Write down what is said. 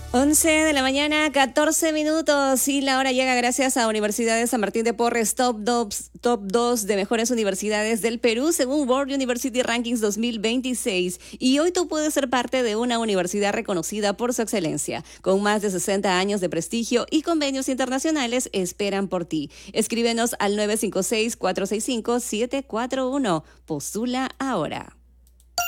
11 de la mañana, 14 minutos, y la hora llega gracias a Universidad de San Martín de Porres, top 2 de mejores universidades del Perú según World University Rankings 2026. Y hoy tú puedes ser parte de una universidad reconocida por su excelencia. Con más de 60 años de prestigio y convenios internacionales esperan por ti. Escríbenos al 956-465-741. Postula ahora.